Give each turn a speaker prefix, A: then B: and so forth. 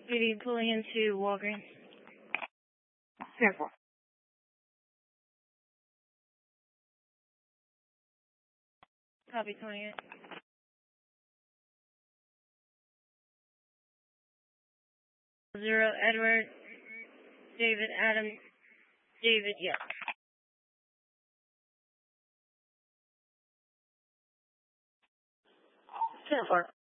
A: Maybe pulling into Walgreens.
B: Careful.
A: Copy 28. Zero, Edward, David, Adam, David, yeah.
B: Careful.